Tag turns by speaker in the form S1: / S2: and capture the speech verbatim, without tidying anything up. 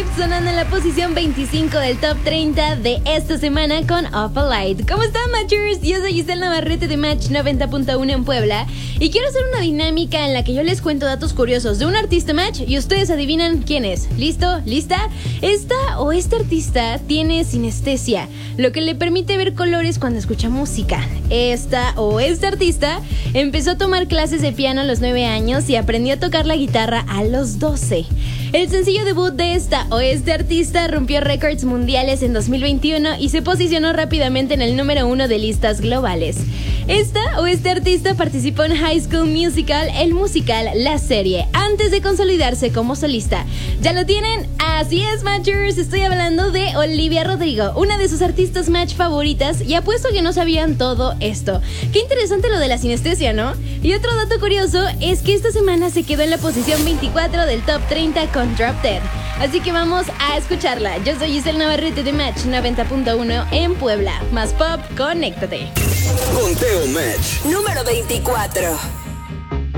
S1: Swift sonando en la posición veinticinco del top treinta de esta semana con Off a Light. ¿Cómo están, Matchers? Yo soy Giselle Navarrete de Match noventa punto uno en Puebla y quiero hacer una dinámica en la que yo les cuento datos curiosos de un artista Match y ustedes adivinan quién es. ¿Listo? ¿Lista? Esta o este artista tiene sinestesia, lo que le permite ver colores cuando escucha música. Esta o este artista empezó a tomar clases de piano a los nueve años y aprendió a tocar la guitarra a los doce. El sencillo debut de esta o este artista rompió récords mundiales en dos mil veintiuno y se posicionó rápidamente en el número uno de listas globales. Esta o este artista participó en High School Musical, el musical La Serie, antes de consolidarse como solista. ¿Ya lo tienen? Así es, Matchers, estoy hablando de Olivia Rodrigo, una de sus artistas Match favoritas, y apuesto que no sabían todo esto. Qué interesante lo de la sinestesia, ¿no? Y otro dato curioso es que esta semana se quedó en la posición veinticuatro del top treinta con Drop Dead. Así que vamos a escucharla. Yo soy Giselle Navarrete de Match noventa punto uno en Puebla. Más pop, conéctate.
S2: Conteo Match
S3: número veinticuatro.